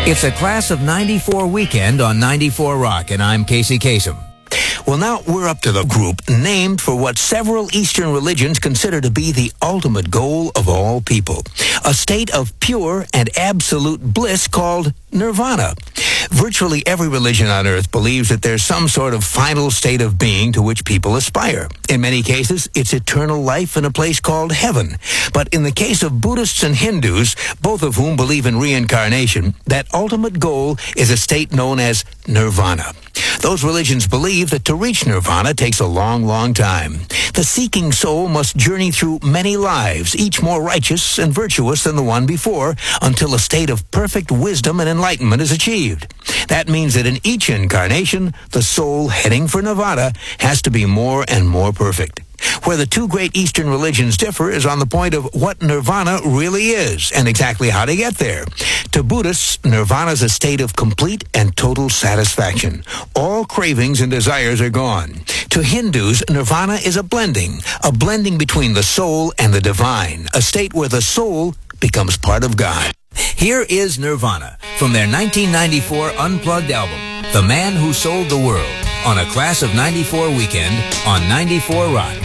It's a Class of 94 weekend on 94 Rock, and I'm Casey Kasem. Well, now we're up to the group named for what several Eastern religions consider to be the ultimate goal of all people, a state of pure and absolute bliss called nirvana. Virtually every religion on earth believes that there's some sort of final state of being to which people aspire. In many cases, it's eternal life in a place called heaven. But in the case of Buddhists and Hindus, both of whom believe in reincarnation, that ultimate goal is a state known as nirvana. Those religions believe that to reach nirvana takes a long, long time. The seeking soul must journey through many lives, each more righteous and virtuous than the one before, until a state of perfect wisdom and enlightenment is achieved. That means that in each incarnation, the soul heading for nirvana has to be more and more perfect. Where the two great Eastern religions differ is on the point of what nirvana really is and exactly how to get there. To Buddhists, nirvana is a state of complete and total satisfaction. All cravings and desires are gone. To Hindus, nirvana is a blending between the soul and the divine, a state where the soul becomes part of God. Here is Nirvana from their 1994 Unplugged album, The Man Who Sold the World, on a Class of 94 weekend on 94 Rock.